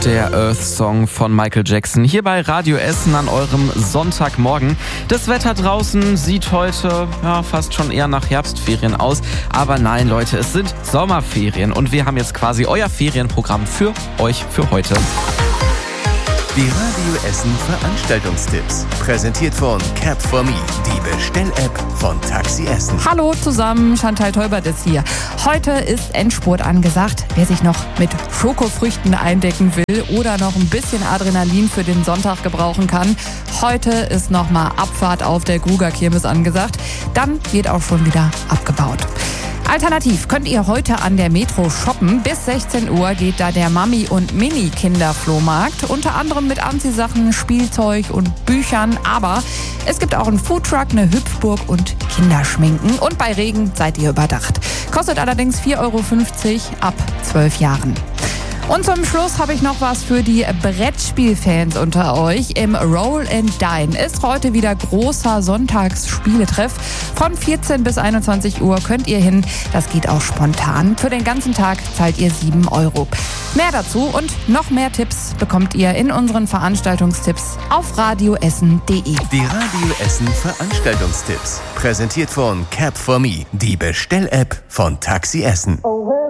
der Earth-Song von Michael Jackson hier bei Radio Essen an eurem Sonntagmorgen. Das Wetter draußen sieht heute fast schon eher nach Herbstferien aus. Aber nein, Leute, es sind Sommerferien und wir haben jetzt quasi euer Ferienprogramm für euch für heute. Die Radio Essen Veranstaltungstipps. Präsentiert von Cap4Me, die Bestell-App von Taxi Essen. Hallo zusammen, Chantal Tolbert ist hier. Heute ist Endspurt angesagt. Wer sich noch mit Schokofrüchten eindecken will oder noch ein bisschen Adrenalin für den Sonntag gebrauchen kann, heute ist nochmal Abfahrt auf der Gruger-Kirmes angesagt. Dann wird auch schon wieder abgebaut. Alternativ könnt ihr heute an der Metro shoppen. Bis 16 Uhr geht da der Mami- und Mini-Kinderflohmarkt. Unter anderem mit Anziehsachen, Spielzeug und Büchern. Aber es gibt auch einen Foodtruck, eine Hüpfburg und Kinderschminken. Und bei Regen seid ihr überdacht. Kostet allerdings 4,50 € ab 12 Jahren. Und zum Schluss habe ich noch was für die Brettspielfans unter euch. Im Roll and Dine ist heute wieder großer Sonntagsspieletreff. Von 14 bis 21 Uhr könnt ihr hin. Das geht auch spontan. Für den ganzen Tag zahlt ihr 7 €. Mehr dazu und noch mehr Tipps bekommt ihr in unseren Veranstaltungstipps auf radioessen.de. Die Radio Essen Veranstaltungstipps. Präsentiert von Cap4Me, die Bestell-App von Taxi Essen.